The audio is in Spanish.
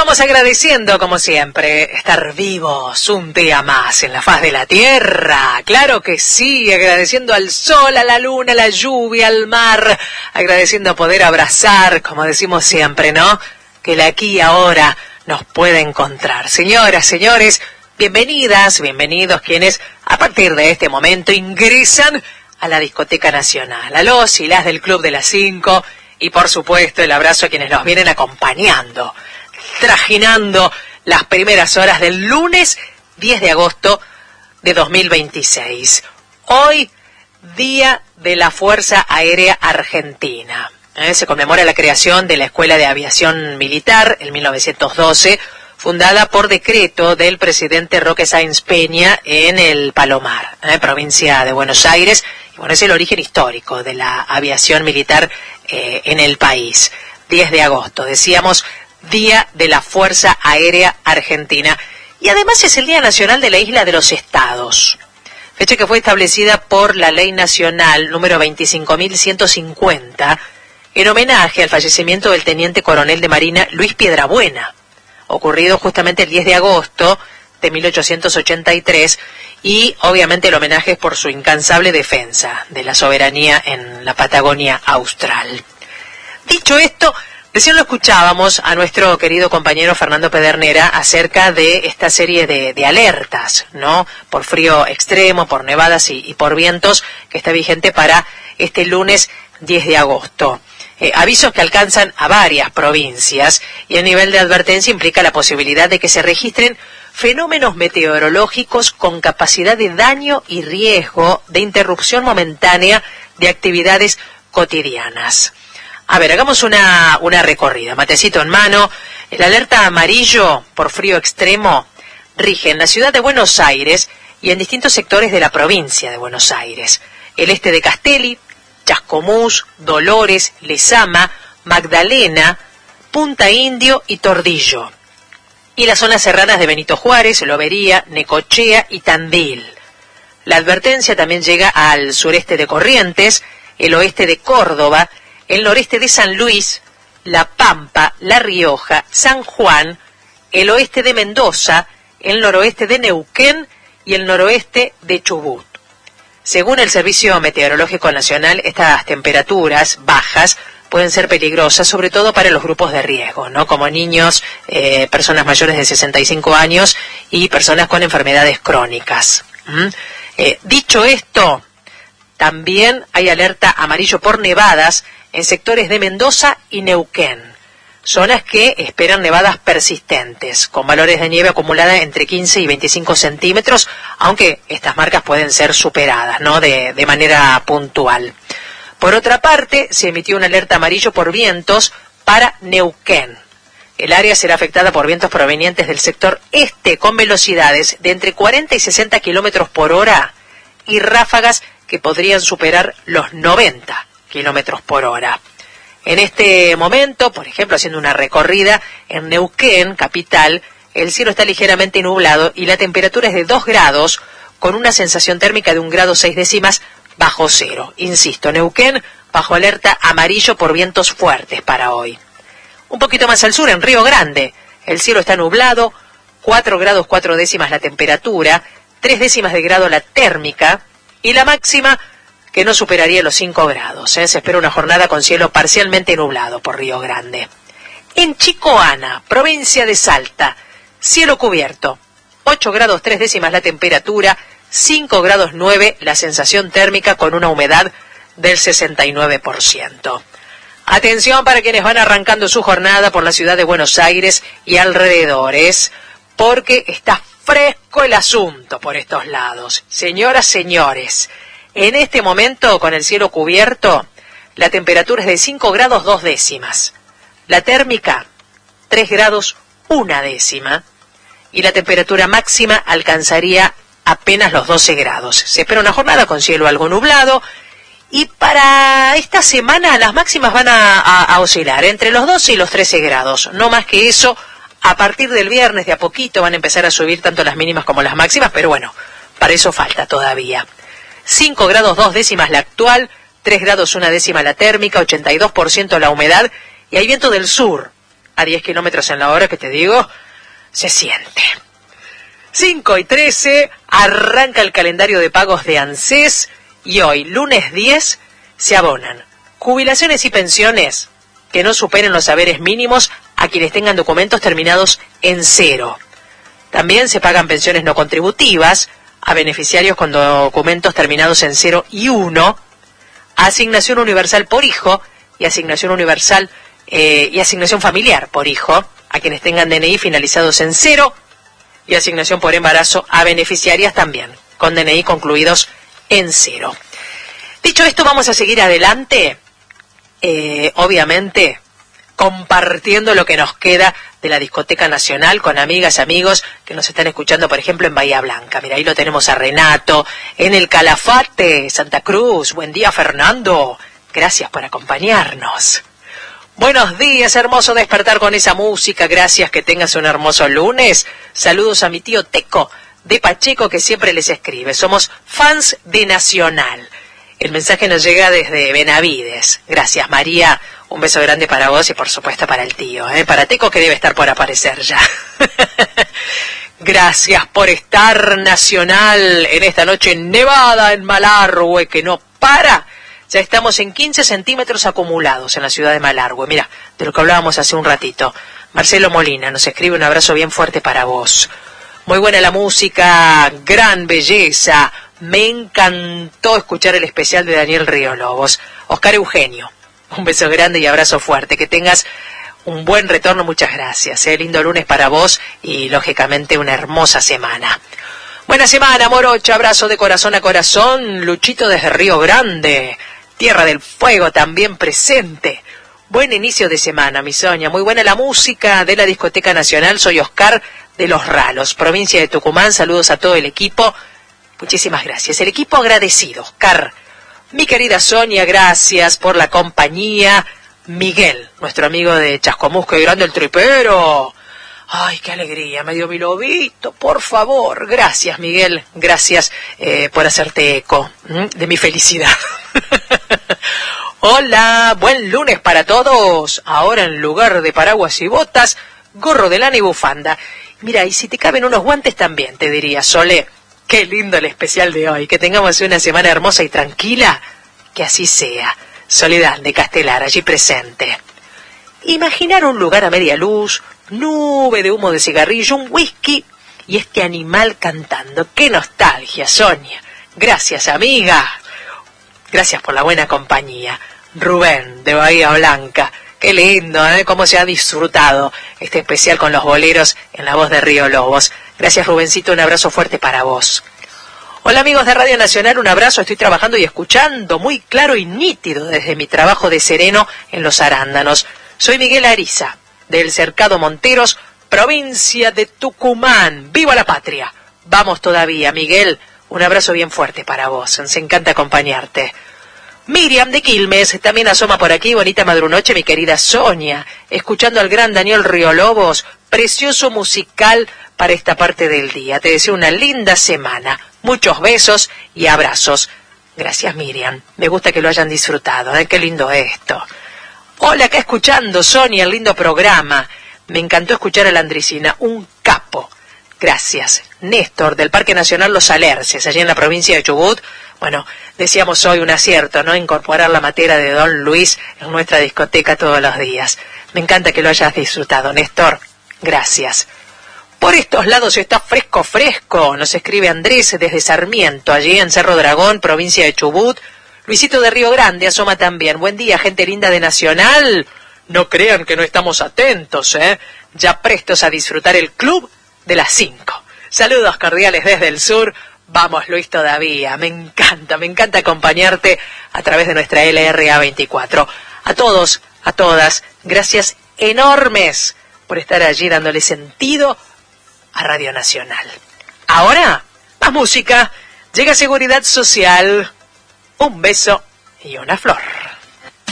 Vamos agradeciendo, como siempre, estar vivos un día más en la faz de la tierra. Claro que sí, agradeciendo al sol, a la luna, a la lluvia, al mar, agradeciendo poder abrazar, como decimos siempre, ¿no? Que el aquí y ahora nos puede encontrar. Señoras, señores, bienvenidas, bienvenidos quienes a partir de este momento ingresan a la Discoteca Nacional, a los y las del Club de las 5 y por supuesto el abrazo a quienes nos vienen acompañando, trajinando las primeras horas del lunes 10 de agosto de 2026. Hoy, Día de la Fuerza Aérea Argentina. Se conmemora la creación de la Escuela de Aviación Militar en 1912, fundada por decreto del presidente Roque Sáenz Peña en el Palomar, provincia de Buenos Aires. Y bueno, es el origen histórico de la aviación militar en el país. 10 de agosto, decíamos, Día de la Fuerza Aérea Argentina. Y además es el Día Nacional de la Isla de los Estados, fecha que fue establecida por la Ley Nacional número 25.150, en homenaje al fallecimiento del teniente coronel de Marina Luis Piedrabuena, ocurrido justamente el 10 de agosto de 1883, y obviamente el homenaje es por su incansable defensa de la soberanía en la Patagonia Austral. Dicho esto, recién lo escuchábamos a nuestro querido compañero Fernando Pedernera acerca de esta serie de alertas, ¿no? Por frío extremo, por nevadas y por vientos, que está vigente para este lunes 10 de agosto. Avisos que alcanzan a varias provincias, y el nivel de advertencia implica la posibilidad de que se registren fenómenos meteorológicos con capacidad de daño y riesgo de interrupción momentánea de actividades cotidianas. A ver, hagamos una recorrida. Matecito en mano. El alerta amarillo por frío extremo rige en la ciudad de Buenos Aires y en distintos sectores de la provincia de Buenos Aires. El este de Castelli, Chascomús, Dolores, Lezama, Magdalena, Punta Indio y Tordillo. Y las zonas serranas de Benito Juárez, Lobería, Necochea y Tandil. La advertencia también llega al sureste de Corrientes, el oeste de Córdoba, el noreste de San Luis, La Pampa, La Rioja, San Juan, el oeste de Mendoza, el noroeste de Neuquén y el noroeste de Chubut. Según el Servicio Meteorológico Nacional, estas temperaturas bajas pueden ser peligrosas, sobre todo para los grupos de riesgo, ¿no? Como niños, personas mayores de 65 años y personas con enfermedades crónicas. Dicho esto, también hay alerta amarillo por nevadas en sectores de Mendoza y Neuquén, zonas que esperan nevadas persistentes, con valores de nieve acumulada entre 15 y 25 centímetros, aunque estas marcas pueden ser superadas, ¿no? de manera puntual. Por otra parte, se emitió una alerta amarillo por vientos para Neuquén. El área será afectada por vientos provenientes del sector este con velocidades de entre 40 y 60 kilómetros por hora y ráfagas que podrían superar los 90 kilómetros por hora. En este momento, por ejemplo, haciendo una recorrida en Neuquén, capital, el cielo está ligeramente nublado y la temperatura es de 2 grados, con una sensación térmica de 1 grado 6 décimas bajo cero. Insisto, Neuquén bajo alerta amarillo por vientos fuertes para hoy. Un poquito más al sur, en Río Grande, el cielo está nublado, 4 grados 4 décimas la temperatura, 3 décimas de grado la térmica, y la máxima que no superaría los 5 grados. Se espera una jornada con cielo parcialmente nublado por Río Grande. En Chicoana, provincia de Salta, cielo cubierto, 8 grados 3 décimas la temperatura, 5 grados 9 la sensación térmica con una humedad del 69%. Atención para quienes van arrancando su jornada por la ciudad de Buenos Aires y alrededores, porque está fresco el asunto por estos lados. Señoras, señores, en este momento, con el cielo cubierto, la temperatura es de 5 grados 2 décimas. La térmica, 3 grados 1 décima. Y la temperatura máxima alcanzaría apenas los 12 grados. Se espera una jornada con cielo algo nublado. Y para esta semana las máximas van a oscilar entre los 12 y los 13 grados. No más que eso. A partir del viernes de a poquito van a empezar a subir tanto las mínimas como las máximas. Pero bueno, para eso falta todavía. 5 grados 2 décimas la actual, 3 grados 1 décima la térmica, 82% la humedad, y hay viento del sur, a 10 kilómetros en la hora, que te digo, se siente. 5:13, arranca el calendario de pagos de ANSES y hoy, lunes 10, se abonan jubilaciones y pensiones que no superen los haberes mínimos a quienes tengan documentos terminados en 0. También se pagan pensiones no contributivas a beneficiarios con documentos terminados en 0 y 1, asignación universal por hijo y asignación universal y asignación familiar por hijo a quienes tengan DNI finalizados en 0 y asignación por embarazo a beneficiarias también con DNI concluidos en 0. Dicho esto, vamos a seguir adelante, obviamente compartiendo lo que nos queda de la Discoteca Nacional con amigas, amigos que nos están escuchando, por ejemplo, en Bahía Blanca. Mira, ahí lo tenemos a Renato, en el Calafate, Santa Cruz. Buen día, Fernando. Gracias por acompañarnos. Buenos días, hermoso despertar con esa música. Gracias, que tengas un hermoso lunes. Saludos a mi tío Teco de Pacheco, que siempre les escribe. Somos fans de Nacional. El mensaje nos llega desde Benavides. Gracias, María. Un beso grande para vos y por supuesto para el tío, para Teco, que debe estar por aparecer ya. Gracias por estar, Nacional, en esta noche nevada en Malargüe, que no para. Ya estamos en 15 centímetros acumulados en la ciudad de Malargüe. Mira, de lo que hablábamos hace un ratito. Marcelo Molina nos escribe un abrazo bien fuerte para vos. Muy buena la música, gran belleza. Me encantó escuchar el especial de Daniel Río Lobos. Oscar Eugenio, un beso grande y abrazo fuerte. Que tengas un buen retorno, muchas gracias. Lindo lunes para vos y, lógicamente, una hermosa semana. Buena semana, morocha. Abrazo de corazón a corazón. Luchito desde Río Grande. Tierra del Fuego también presente. Buen inicio de semana, mi Sonia. Muy buena la música de la Discoteca Nacional. Soy Oscar de Los Ralos, provincia de Tucumán. Saludos a todo el equipo. Muchísimas gracias. El equipo agradecido, Oscar. Mi querida Sonia, gracias por la compañía. Miguel, nuestro amigo de Chascomús, que grande el tripero. Ay, qué alegría, me dio mi lobito, por favor. Gracias, Miguel, gracias por hacerte eco de mi felicidad. Hola, buen lunes para todos. Ahora, en lugar de paraguas y botas, gorro de lana y bufanda. Mira, y si te caben unos guantes también, te diría, Sole. Qué lindo el especial de hoy. Que tengamos una semana hermosa y tranquila. Que así sea. Soledad de Castelar, allí presente. Imaginar un lugar a media luz, nube de humo de cigarrillo, un whisky y este animal cantando. ¡Qué nostalgia, Sonia! Gracias, amiga. Gracias por la buena compañía. Rubén, de Bahía Blanca. Qué lindo, cómo se ha disfrutado este especial con los boleros en la voz de Río Lobos. Gracias, Rubencito, un abrazo fuerte para vos. Hola, amigos de Radio Nacional, un abrazo. Estoy trabajando y escuchando muy claro y nítido desde mi trabajo de sereno en Los Arándanos. Soy Miguel Ariza, del Cercado Monteros, provincia de Tucumán. ¡Viva la patria! Vamos todavía, Miguel. Un abrazo bien fuerte para vos. Nos encanta acompañarte. Miriam de Quilmes también asoma por aquí. Bonita madrunoche, mi querida Sonia. Escuchando al gran Daniel Río Lobos. Precioso musical para esta parte del día. Te deseo una linda semana. Muchos besos y abrazos. Gracias, Miriam. Me gusta que lo hayan disfrutado. Qué lindo esto. Hola, acá escuchando, Sonia, el lindo programa. Me encantó escuchar a la Andricina. Un capo. Gracias. Néstor, del Parque Nacional Los Alerces, allí en la provincia de Chubut. Bueno, decíamos hoy un acierto, ¿no? Incorporar la materia de Don Luis en nuestra discoteca todos los días. Me encanta que lo hayas disfrutado, Néstor. Gracias. Por estos lados está fresco, fresco. Nos escribe Andrés desde Sarmiento, allí en Cerro Dragón, provincia de Chubut. Luisito de Río Grande asoma también. Buen día, gente linda de Nacional. No crean que no estamos atentos, Ya prestos a disfrutar el club de las 5. Saludos cordiales desde el sur. Vamos, Luis, todavía. Me encanta acompañarte a través de nuestra LRA 24. A todos, a todas, gracias enormes por estar allí dándole sentido a Radio Nacional. Ahora, más música. Llega Seguridad Social. Un beso y una flor.